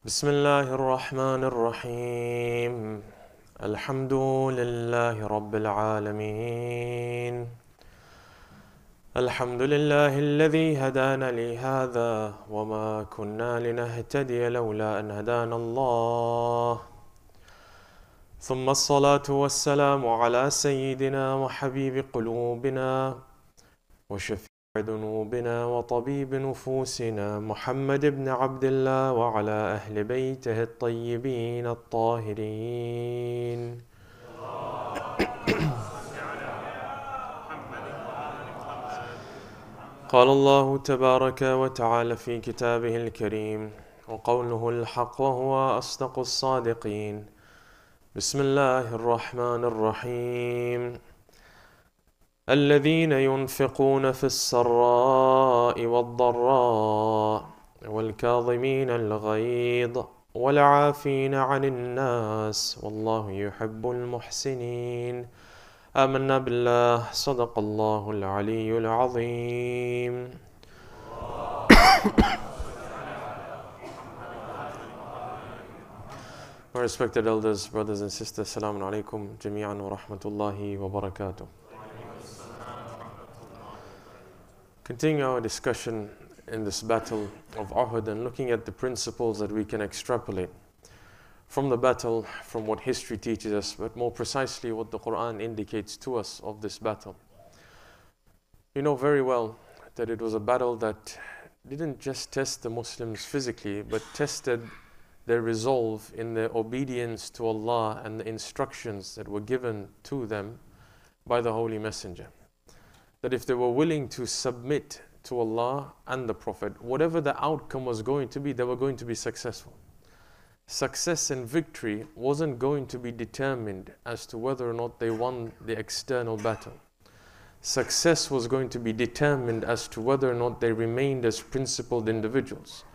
بسم الله الرحمن الرحيم. الحمد لله رب العالمين. الحمد لله الذي هدانا لهذا وما كنا لنهتدي لولا أن هدانا الله. ثم الصلاة والسلام على سيدنا وحبيب قلوبنا وشفيع ذنوبنا وطبيب نفوسنا محمد بن عبد الله وعلى أهل بيته الطيبين الطاهرين. قال الله تبارك وتعالى في كتابه الكريم وقوله الحق وهو أصدق الصادقين. بسم الله الرحمن الرحيم. الذين ينفقون في السراء والضراء والكاظمين الغيظ والعافين عن الناس والله يحب المحسنين. آمنا بالله. صدق الله العلي العظيم. My respected elders, brothers and sisters, Assalamu alaikum jami'an wa rahmatullahi wa barakatuh. Continue our discussion in this battle of Uhud and looking at the principles that we can extrapolate from the battle, from what history teaches us, but more precisely what the Quran indicates to us of this battle. You know very well that it was a battle that didn't just test the Muslims physically, but tested their resolve in their obedience to Allah and the instructions that were given to them by the Holy Messenger. That if they were willing to submit to Allah and the Prophet, whatever the outcome was going to be, they were going to be successful. Success and victory wasn't going to be determined as to whether or not they won the external battle. Success was going to be determined as to whether or not they remained as principled individuals,